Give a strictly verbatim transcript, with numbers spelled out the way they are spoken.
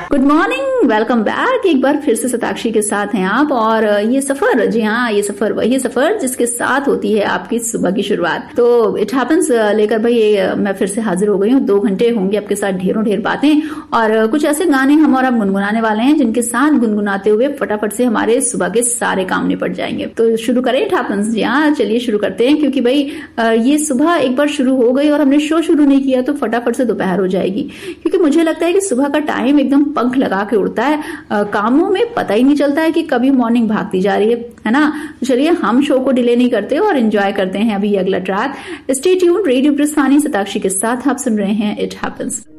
Good morning, welcome back. एक बार फिर से शताक्षी के साथ हैं आप, और ये सफर, जी हाँ, ये सफर वही सफर जिसके साथ होती है आपकी सुबह की शुरुआत। तो इट हैपेंस लेकर भाई मैं फिर से हाजिर हो गई हूँ। दो घंटे होंगे आपके साथ ढेरों ढेर बातें और कुछ ऐसे गाने हम और आप गुनगुनाने वाले हैं जिनके साथ गुनगुनाते हुए फटाफट से हमारे सुबह के सारे काम निपट जाएंगे। तो शुरू करें इट हैपेंस। जी हाँ, चलिए शुरू करते हैं, क्योंकि भाई ये सुबह एक बार शुरू हो गई और हमने शो शुरू नहीं किया तो फटाफट से दोपहर हो जाएगी। क्योंकि मुझे लगता है कि सुबह का टाइम एकदम पंख लगा के उड़ता है, आ, कामों में पता ही नहीं चलता है कि कभी मॉर्निंग भागती जा रही है, है ना। तो चलिए हम शो को डिले नहीं करते और एंजॉय करते हैं अभी अगला track. Stay tuned, radio ब्रिस्तानी Shatakshi के साथ आप सुन रहे हैं इट हैपेंस।